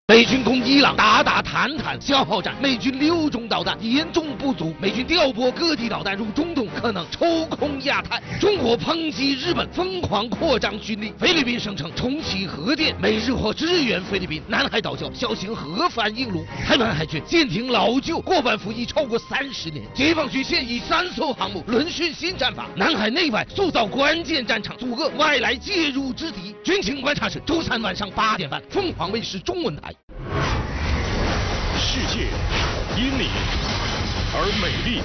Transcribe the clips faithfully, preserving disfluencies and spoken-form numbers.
美军攻伊朗，打打谈谈消耗战，美军六种导弹严重不足，美军调拨各地导弹入中东，可能抽空亚太。中国抨击日本疯狂扩张军力，菲律宾声称重启核电，美日或支援菲律宾。南海岛礁小型核反应炉，台湾海军舰艇老旧，过半服役超过三十年。解放军现役三艘航母轮训新战法，南海内外塑造关键战场，阻遏外来介入之敌。军情观察室周三晚上八点半，凤凰卫视中文台。 世界因你而美丽。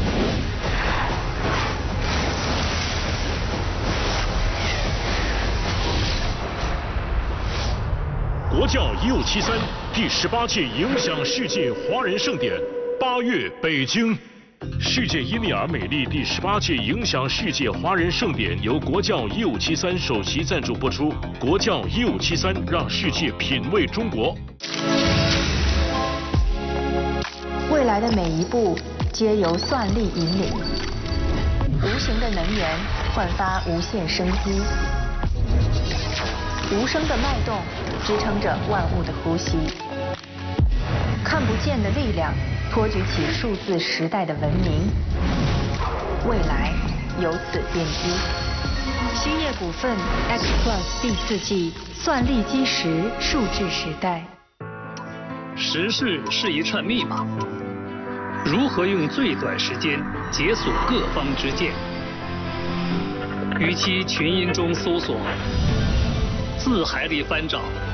国教一五七三第十八届影响世界华人盛典，八月北京。世界因你而美丽第十八届影响世界华人盛典由国教一五七三首席赞助播出。国教一五七三让世界品味中国。 未来的每一步皆由算力引领，无形的能源焕发无限生机，无声的脉动支撑着万物的呼吸，看不见的力量托举起数字时代的文明，未来由此奠基。兴业股份 X Plus 第四季算力基石数字时代。 时事是一串密码，如何用最短时间解锁各方之见？与其群英中搜索，字海里翻找